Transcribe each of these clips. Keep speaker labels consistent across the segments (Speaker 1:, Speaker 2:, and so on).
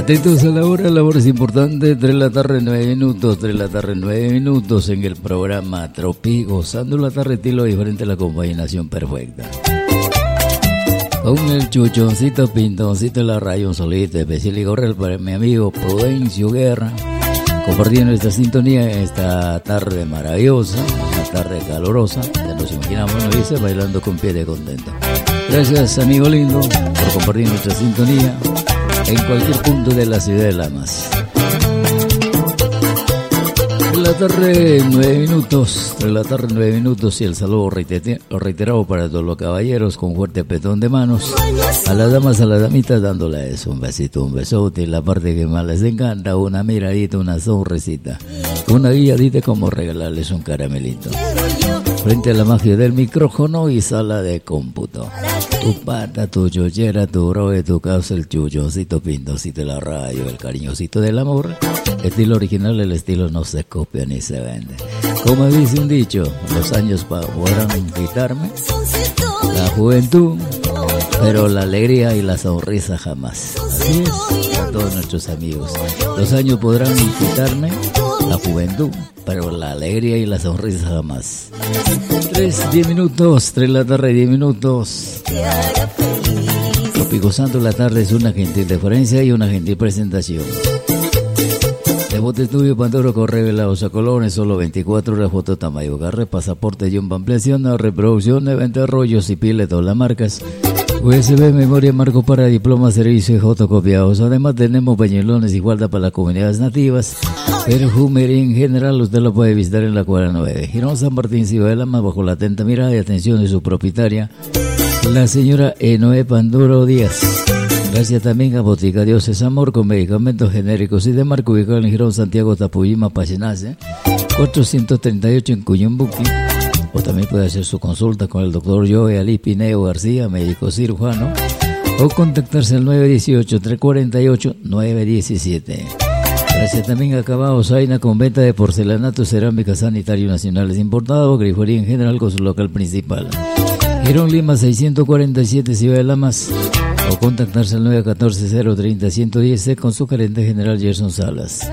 Speaker 1: Atentos a la hora es importante, 3 de la tarde 9 minutos, 3 de la tarde 9 minutos en el programa Tropi, gozando la tarde estilo diferente, la combinación perfecta. Con el chuchoncito, pintoncito de la rayón solita, especial y correr para mi amigo Prudencio Guerra, compartiendo esta sintonía en esta tarde maravillosa, una tarde calorosa, ya nos imaginamos, nos dice, bailando con pie de contento. Gracias, amigo lindo, por compartir nuestra sintonía en cualquier punto de la ciudad de Lamas. En la tarde 9 minutos, en la tarde 9 minutos, y el saludo reiterado para todos los caballeros con fuerte apretón de manos, a las damas, a las damitas, dándoles un besito, un besote, y la parte que más les encanta, una miradita, una sonrisita, una guiadita, como regalarles un caramelito. Frente a la magia del micrófono y sala de cómputo. Tu pata, tu chochera, tu brogue, tu causa, el chuchoncito, pintoncito de la radio, el cariñosito del amor. Estilo original, el estilo no se copia ni se vende. Como dice un dicho, los años podrán quitarme la juventud, pero la alegría y la sonrisa jamás. Así es, a todos nuestros amigos. Los años podrán quitarme la juventud, pero la alegría y la sonrisa jamás. 10 minutos, 3 de la tarde, 10 minutos. Tropico Santo, la tarde es una gentil deferencia y una gentil presentación. De Bote Estudio Pandoro, correo Velados a Colones, solo 24 horas, foto Tamayo Garre, pasaporte y ampliación, reproducción, evento, rollos y pile, todas las marcas. USB, memoria, marco para diplomas, servicio y fotocopiados. Además tenemos pañuelones y guarda para las comunidades nativas. Perfumería en general, usted lo puede visitar en la cuadra 9. Girón San Martín, Ciudad de Lama, bajo la atenta mirada y atención de su propietaria, la señora Enoe Panduro Díaz. Gracias también a Botica Dios es Amor, con medicamentos genéricos y de marca, ubicado en Girón, Santiago, Tapuyima, Pachenace, 438 en Cuyumbuqui. O también puede hacer su consulta con el doctor Joe Ali Pineo García, médico cirujano, o contactarse al 918-348-917. Gracias también a Acabados Aina, con venta de porcelanato, cerámica, sanitario nacionales importados, grifería en general con su local principal. Girón Lima 647, Ciudad de Lamas, o contactarse al 914-030-110 con su gerente general Gerson Salas.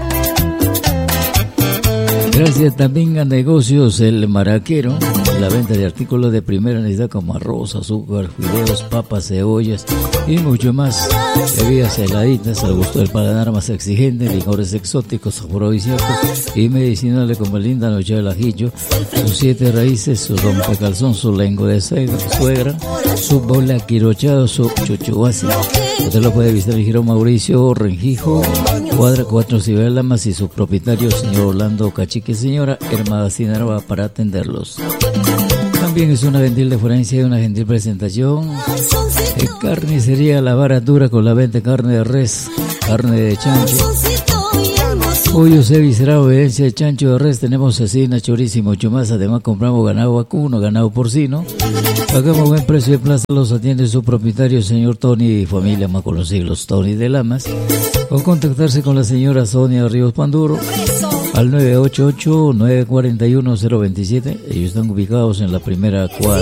Speaker 1: Gracias también a Negocios El Maraquero, la venta de artículos de primera necesidad como arroz, azúcar, fideos, papas, cebollas y mucho más. Bebidas heladitas al gusto del paladar más exigente, licores exóticos, afrodisíacos y medicinales como el linda noche del ajillo, sus 7 raíces, su rompecalzón, su lengua de suegra, su bola quirochado, su chuchuasi. Usted lo puede visitar en Girón Mauricio Renjijo, cuadra 4, Ciudad de Lamas, y su propietario, señor Orlando Cachique, señora Hermada Sinaloa, para atenderlos. También es una gentil deferencia y una gentil presentación. Carnicería La Baratura, con la venta de carne de res, carne de chancho, pollo cevicerado, obediencia de chancho, de res. Tenemos cecina, chorizo y mucho más. Además compramos ganado vacuno, ganado porcino. Pagamos buen precio de plaza. Los atiende su propietario, señor Tony y familia más con los siglos, Tony de Lamas. O contactarse con la señora Sonia Ríos Panduro al 988-941-027. Ellos están ubicados en la primera cuadra